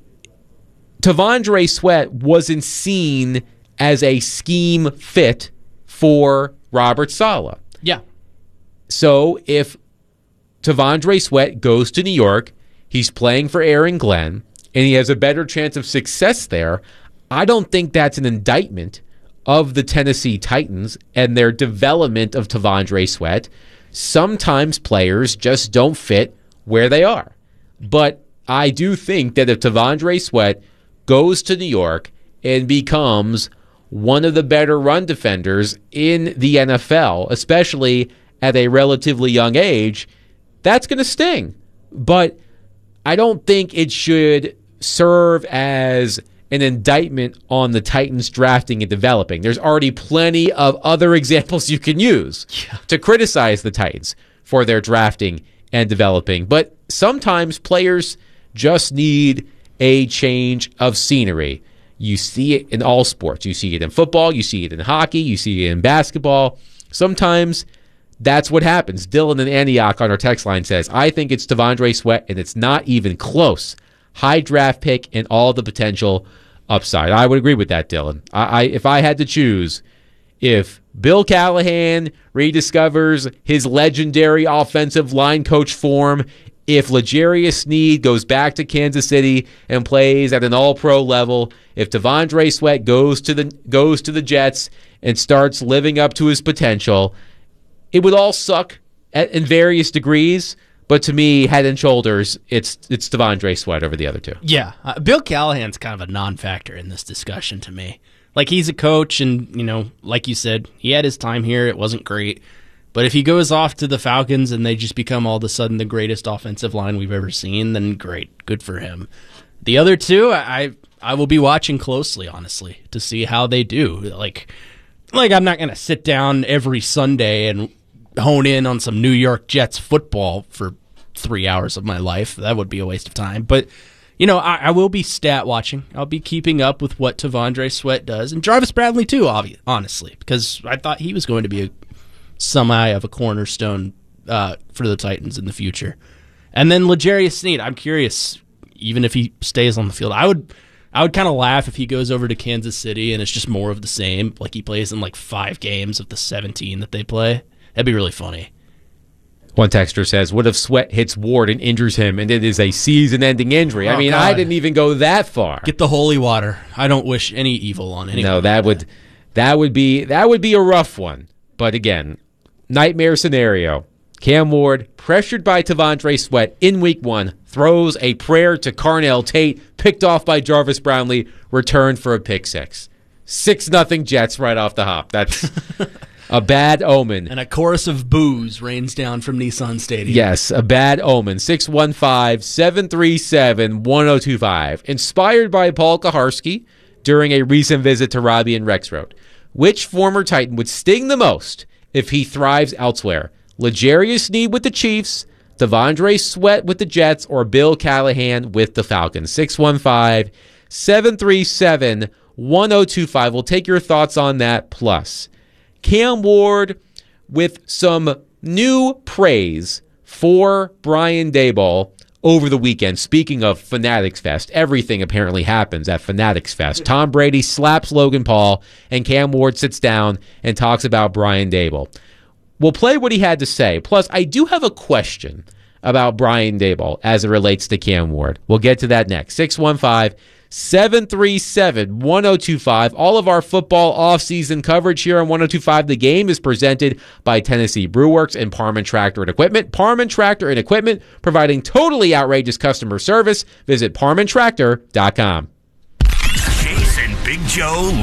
T'Vondre Sweat wasn't seen as a scheme fit for Robert Saleh. Yeah. So if T'Vondre Sweat goes to New York, he's playing for Aaron Glenn, and he has a better chance of success there, I don't think that's an indictment of the Tennessee Titans and their development of T'Vondre Sweat. Sometimes players just don't fit where they are. But I do think that if T'Vondre Sweat goes to New York and becomes one of the better run defenders in the N F L, especially at a relatively young age, that's going to sting. But I don't think it should serve as an indictment on the Titans drafting and developing. There's already plenty of other examples you can use yeah. to criticize the Titans for their drafting and developing. But sometimes players just need a change of scenery. You see it in all sports. You see it in football. You see it in hockey. You see it in basketball. Sometimes that's what happens. Dylan in Antioch on our text line says, I think it's T'Vondre Sweat, and it's not even close. High draft pick and all the potential upside. I would agree with that, Dylan. I, I if I had to choose, if Bill Callahan rediscovers his legendary offensive line coach form, if L'Jarius Sneed goes back to Kansas City and plays at an all-pro level, if T'Vondre Sweat goes to the goes to the Jets and starts living up to his potential, it would all suck at, in various degrees. But to me, head and shoulders, it's it's T'Vondre Sweat over the other two. Yeah. Uh, Bill Callahan's kind of a non-factor in this discussion to me. Like, he's a coach, and, you know, like you said, he had his time here. It wasn't great. But if he goes off to the Falcons and they just become all of a sudden the greatest offensive line we've ever seen, then great. Good for him. The other two, I I will be watching closely, honestly, to see how they do. Like, like I'm not going to sit down every Sunday and hone in on some New York Jets football for three hours of my life. That would be a waste of time. But, you know, I, I will be stat watching. I'll be keeping up with what T'Vondre Sweat does. And Jarvis Bradley, too, obvi- honestly, because I thought he was going to be a semi of a cornerstone uh, for the Titans in the future. And then L'Jarius Sneed, I'm curious, even if he stays on the field, I would I would kind of laugh if he goes over to Kansas City and it's just more of the same, like he plays in like five games of the seventeen that they play. That'd be really funny. One texter says, what if Sweat hits Ward and injures him and it is a season-ending injury? Oh, I mean, God. I didn't even go that far. Get the holy water. I don't wish any evil on anyone. No, that would that would be that would be a rough one. But again, nightmare scenario. Cam Ward, pressured by T'Vondre Sweat in week one, throws a prayer to Carnell Tate, picked off by Jarvis Brownlee, returned for a pick six. six nothing Jets right off the hop. That's a bad omen. And a chorus of boos rains down from Nissan Stadium. Yes, a bad omen. six one five, seven three seven, one zero two five. Inspired by Paul Kaharski during a recent visit to Robbie and Rex wrote, which former Titan would sting the most if he thrives elsewhere? L'Jarius Sneed with the Chiefs, T'Vondre Sweat with the Jets, or Bill Callahan with the Falcons? six one five, seven three seven, one zero two five. We'll take your thoughts on that. Plus, Cam Ward with some new praise for Brian Daboll over the weekend. Speaking of Fanatics Fest, everything apparently happens at Fanatics Fest. Tom Brady slaps Logan Paul, and Cam Ward sits down and talks about Brian Daboll. We'll play what he had to say. Plus, I do have a question about Brian Daboll as it relates to Cam Ward. We'll get to that next. six one five, seven three seven, one oh two five. All of our football offseason coverage here on one oh two five The Game is presented by Tennessee Brewworks and Parman Tractor and Equipment. Parman Tractor and Equipment, providing totally outrageous customer service. Visit parman tractor dot com. Jason Big Joe